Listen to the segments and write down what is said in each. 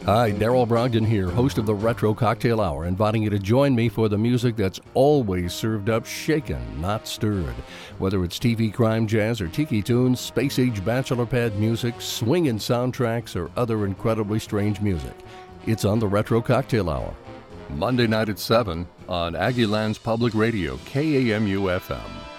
Hi, Daryl Brogdon here, host of the Retro Cocktail Hour, inviting you to join me for the music that's always served up shaken, not stirred. Whether it's TV crime jazz or tiki tunes, space-age bachelor pad music, swinging soundtracks, or other incredibly strange music, it's on the Retro Cocktail Hour. Monday night at 7 on Aggieland's Public Radio, KAMU-FM.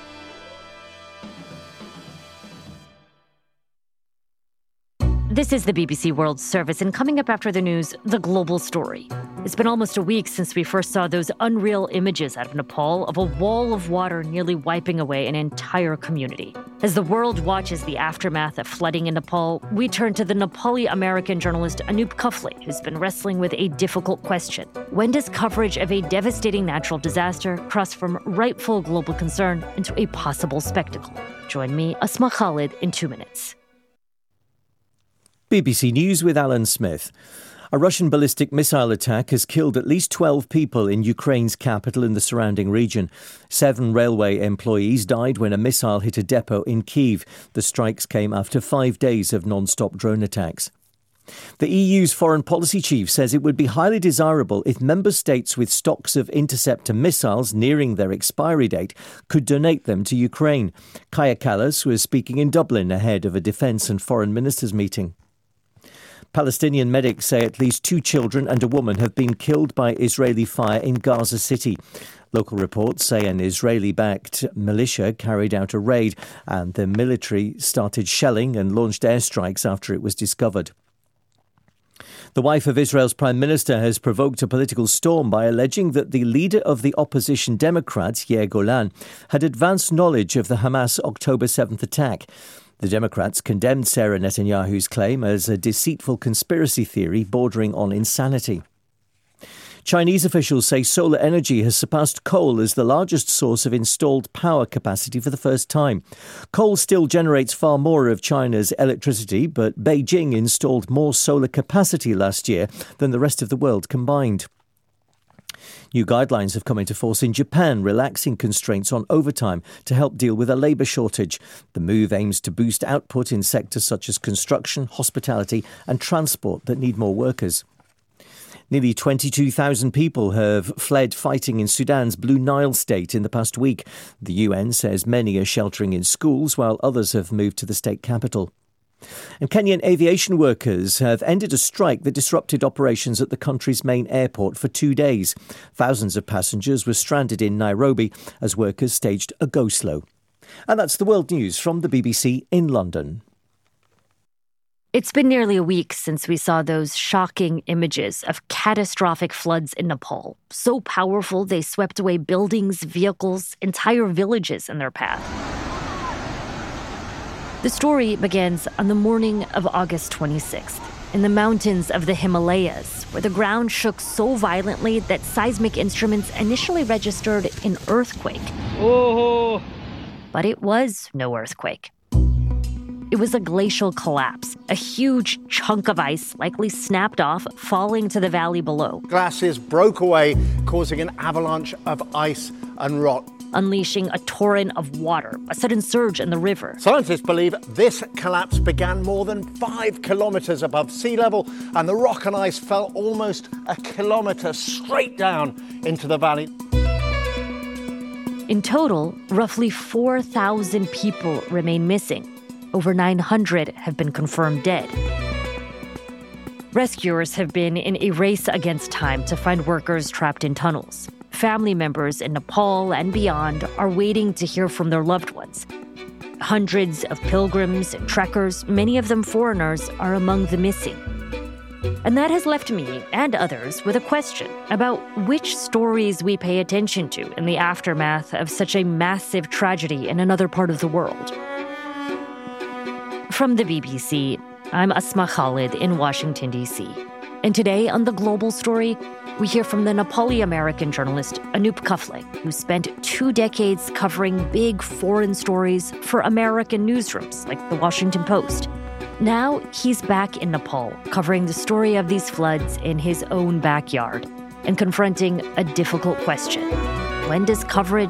This is the BBC World Service, and coming up after the news, the global story. It's been almost a week since we first saw those unreal images out of Nepal of a wall of water nearly wiping away an entire community. As the world watches the aftermath of flooding in Nepal, we turn to the Nepali-American journalist Anup Kafle, who's been wrestling with a difficult question. When does coverage of a devastating natural disaster cross from rightful global concern into a possible spectacle? Join me, Asma Khalid, in 2 minutes. BBC News with Alan Smith. A Russian ballistic missile attack has killed at least 12 people in Ukraine's capital and the surrounding region. 7 railway employees died when a missile hit a depot in Kyiv. The strikes came after 5 days of non-stop drone attacks. The EU's foreign policy chief says it would be highly desirable if member states with stocks of interceptor missiles nearing their expiry date could donate them to Ukraine. Kaja Kallas was speaking in Dublin ahead of a defence and foreign ministers' meeting. Palestinian medics say at least 2 children and a woman have been killed by Israeli fire in Gaza City. Local reports say an Israeli-backed militia carried out a raid and the military started shelling and launched airstrikes after it was discovered. The wife of Israel's Prime Minister has provoked a political storm by alleging that the leader of the opposition Democrats, Yair Golan, had advanced knowledge of the Hamas October 7th attack. The Democrats condemned Sarah Netanyahu's claim as a deceitful conspiracy theory bordering on insanity. Chinese officials say solar energy has surpassed coal as the largest source of installed power capacity for the first time. Coal still generates far more of China's electricity, but Beijing installed more solar capacity last year than the rest of the world combined. New guidelines have come into force in Japan, relaxing constraints on overtime to help deal with a labour shortage. The move aims to boost output in sectors such as construction, hospitality and transport that need more workers. Nearly 22,000 people have fled fighting in Sudan's Blue Nile state in the past week. The UN says many are sheltering in schools while others have moved to the state capital. And Kenyan aviation workers have ended a strike that disrupted operations at the country's main airport for 2 days. Thousands of passengers were stranded in Nairobi as workers staged a go-slow. And that's the world news from the BBC in London. It's been nearly a week since we saw those shocking images of catastrophic floods in Nepal. So powerful, they swept away buildings, vehicles, entire villages in their path. The story begins on the morning of August 26th, in the mountains of the Himalayas, where the ground shook so violently that seismic instruments initially registered an earthquake. Oh. But it was no earthquake. It was a glacial collapse. A huge chunk of ice likely snapped off, falling to the valley below. Glaciers broke away, causing an avalanche of ice and rock, unleashing a torrent of water, a sudden surge in the river. Scientists believe this collapse began more than 5 kilometres above sea level, and the rock and ice fell almost a kilometre straight down into the valley. In total, roughly 4,000 people remain missing. Over 900 have been confirmed dead. Rescuers have been in a race against time to find workers trapped in tunnels. Family members in Nepal and beyond are waiting to hear from their loved ones. Hundreds of pilgrims and trekkers, many of them foreigners, are among the missing. And that has left me and others with a question about which stories we pay attention to in the aftermath of such a massive tragedy in another part of the world. From the BBC, I'm Asma Khalid in Washington, D.C. And today on The Global Story, we hear from the Nepali-American journalist Anup Kafle, who spent 2 decades covering big foreign stories for American newsrooms like The Washington Post. Now he's back in Nepal, covering the story of these floods in his own backyard and confronting a difficult question. When does coverage